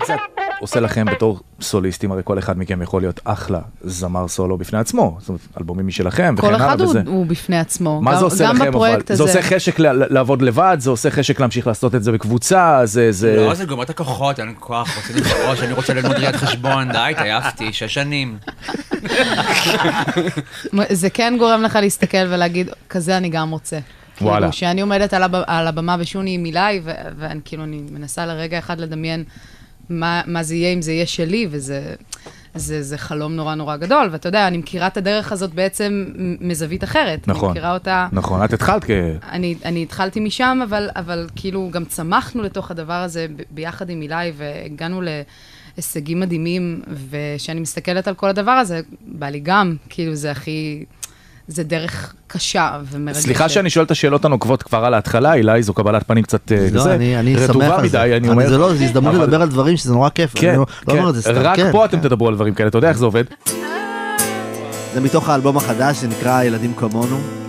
איך זה עושה לכם בתור סוליסטים? הרי כל אחד מכם יכול להיות אחלה זמר סולו בפני עצמו, זאת אומרת, אלבומים משלכם וכן הלאה. כל אחד הוא בפני עצמו. מה זה עושה לכם אבל? זה עושה חשק לעבוד לבד, זה עושה חשק להמשיך לעשות את זה בקבוצה, זה... לא, זה גומר את הכוחות, אין כוח, רוצה לפרוש, אני רוצה ללמוד ראיית חשבון, די, תעייפתי, 6 שנים. זה כן גורם לך להסתכל ולהגיד, כזה אני גם רוצה. וואלה. שאני עומדת על הבמה בשוני עם מילי, ואני כאילו, אני מנסה לרגע אחד לדמיין מה זה יהיה, אם זה יהיה שלי, וזה חלום נורא נורא גדול, ואתה יודע, אני מכירה את הדרך הזאת בעצם מזווית אחרת. נכון, אני מכירה אותה... נכון, את התחלת אני התחלתי משם, אבל כאילו גם צמחנו לתוך הדבר הזה ביחד עם מילי, והגענו להישגים מדהימים, ושאני מסתכלת על כל הדבר הזה, בא לי גם, כאילו זה הכי... זה דרך קשה ומרגשת. סליחה שאני שואל את השאלות הנוקבות כבר על ההתחלה, אילי, זו קבלת פנים קצת לא, אני שמח על זה. זה לא, זה הזדמנות לדבר על דברים שזה נורא כיף. כן, רק פה אתם תדברו על דברים כאלה, אתה יודע איך זה עובד? זה מתוך האלבום החדש, זה נקרא ילדים כמונו.